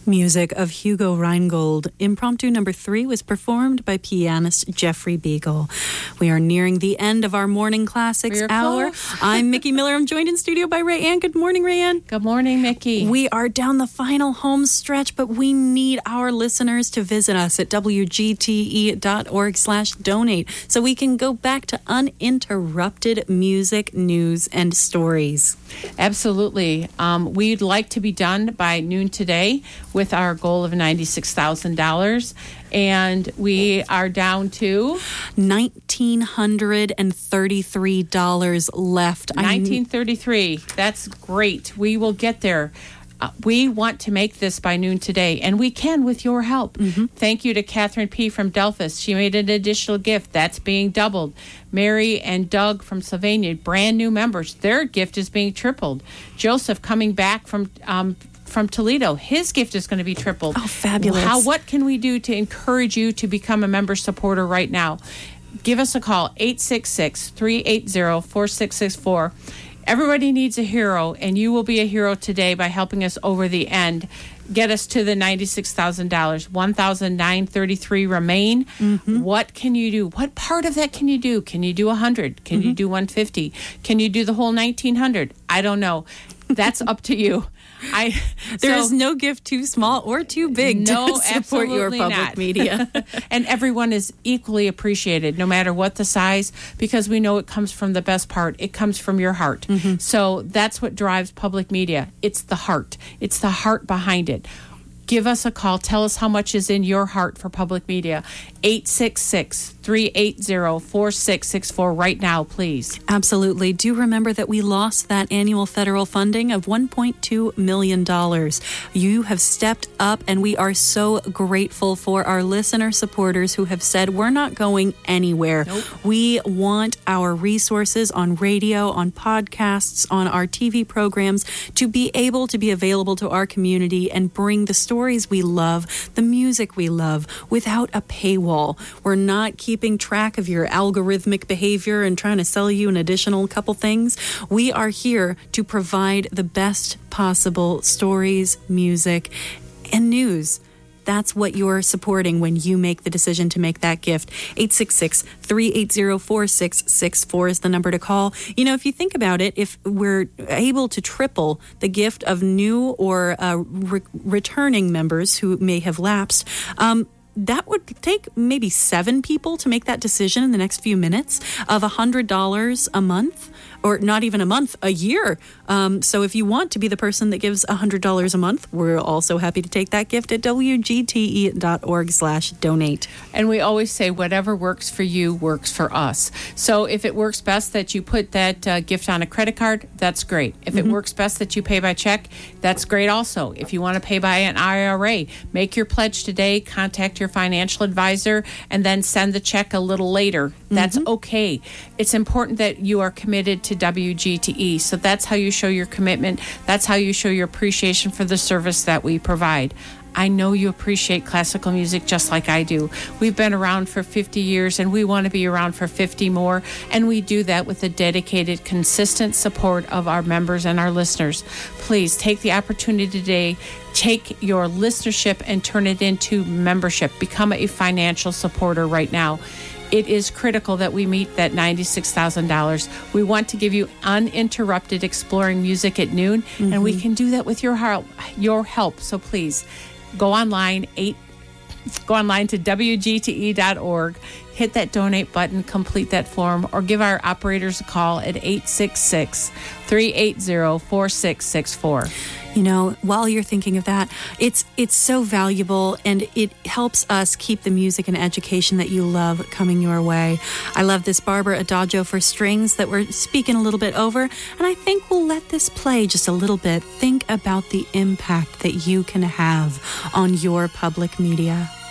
Music of Hugo Reingold. Impromptu number 3 was performed by pianist Jeffrey Beagle. We are nearing the end of our morning classics hour. I'm Mickey Miller. I'm joined in studio by Rayanne. Good morning, Rayanne. Good morning, Mickey. We are down the final home stretch, but we need our listeners to visit us at wgte.org/donate so we can go back to uninterrupted music, news, and stories. Absolutely. We'd like to be done by noon today with our goal of $96,000. And we are down to $1,933 left. $1,933. That's great. We will get there. We want to make this by noon today, and we can with your help. Mm-hmm. Thank you to Catherine P. from Delphus. She made an additional gift. That's being doubled. Mary and Doug from Sylvania, brand new members. Their gift is being tripled. Joseph coming back from Toledo, his gift is going to be tripled. Oh, fabulous. What can we do to encourage you to become a member supporter right now? Give us a call, 866-380-4664. Everybody needs a hero, and you will be a hero today by helping us over the end. Get us to the $96,000. $1,933 remain. Mm-hmm. What can you do? What part of that can you do? Can you do 100? Can you do 150? Can you do the whole 1,900? I don't know. That's up to you. There is no gift too small or too big to support your public media. And everyone is equally appreciated, no matter what the size, because we know it comes from the best part. It comes from your heart. Mm-hmm. So that's what drives public media. It's the heart. It's the heart behind it. Give us a call. Tell us how much is in your heart for public media. 866-380-4664 right now, please. Absolutely. Do remember that we lost that annual federal funding of $1.2 million. You have stepped up, and we are so grateful for our listener supporters who have said we're not going anywhere. Nope. We want our resources on radio, on podcasts, on our TV programs to be able to be available to our community and bring the stories we love, the music we love, without a paywall. We're not keeping track of your algorithmic behavior and trying to sell you an additional couple things. We are here to provide the best possible stories, music, and news. That's what you're supporting when you make the decision to make that gift. 866-380-4664 is the number to call. You know, if you think about it, if we're able to triple the gift of new or returning members who may have lapsed, that would take maybe 7 people to make that decision in the next few minutes of $100 a month, or not even a month, a year. So if you want to be the person that gives $100 a month, we're also happy to take that gift at wgte.org/donate. And we always say whatever works for you works for us. So if it works best that you put that gift on a credit card, that's great. If it works best that you pay by check, that's great also. If you want to pay by an IRA, make your pledge today, contact your financial advisor, and then send the check a little later. That's okay. It's important that you are committed to WGTE. So that's how you show your commitment. That's how you show your appreciation for the service that we provide. I know you appreciate classical music just like I do. We've been around for 50 years, and we want to be around for 50 more. And we do that with the dedicated, consistent support of our members and our listeners. Please take the opportunity today. Take your listenership and turn it into membership. Become a financial supporter right now. It is critical that we meet that $96,000. We want to give you uninterrupted exploring music at noon, and we can do that with your help. So please go online to wgte.org, hit that donate button, complete that form, or give our operators a call at 866-380-4664. You know, while you're thinking of that, it's so valuable, and it helps us keep the music and education that you love coming your way. I love this Barbara Adagio for strings that we're speaking a little bit over, and I think we'll let this play just a little bit. Think about the impact that you can have on your public media.